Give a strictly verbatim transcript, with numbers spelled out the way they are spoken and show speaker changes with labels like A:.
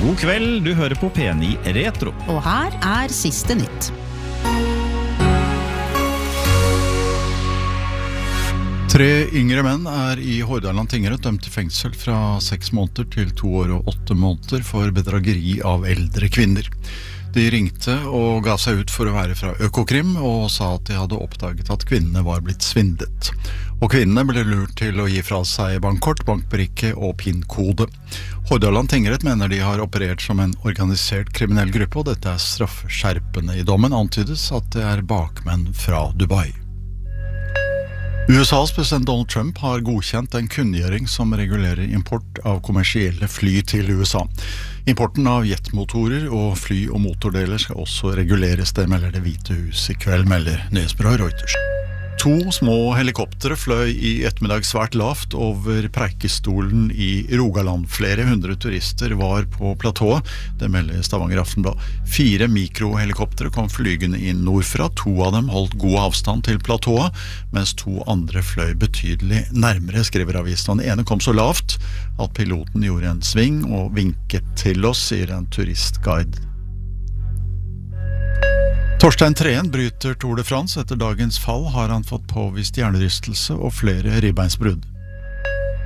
A: God kveld, du hører på P ni Retro.
B: Og her er siste nytt.
C: Tre yngre menn er i Hordaland tingrett dømt til fengsel fra seks måneder til to år og åtte måneder for bedrageri av eldre kvinner. De ringte og ga seg ut for å være fra Økokrim og sa at de hadde oppdaget at kvinnene var blitt svindlet. Og kvinnene ble lurt til å gi fra seg bankkort, bankbrikke og PIN-kode. Hordaland tingrett mener de har operert som en organisert kriminell gruppe, og dette er straffeskjerpende. I dommen antydes at det er bakmenn fra Dubai. U S A's president Donald Trump har godkjent en kunngjøring som regulerer import av kommersielle fly til U S A. Importen av jetmotorer og fly og motordeler skal også reguleres, det melder Det hvite hus i kveld, melder nyhetsbyrået Reuters. To små helikoptere fløy i ettermiddag svært lavt over Preikestolen i Rogaland. Flere hundre turister var på platået, det melder Stavanger Aftenblad. Fire mikrohelikoptere kom flygende inn nordfra. To av dem holdt god avstand til platået, mens to andre fløy betydelig nærmere, skriver avisen. Den ene kom så lavt at piloten gjorde en sving og vinket til oss, sier en turistguide. Torstein Treen bryter Tour de France. Etter dagens fall har han fått påvist hjernerystelse og flere ribbeinsbrudd.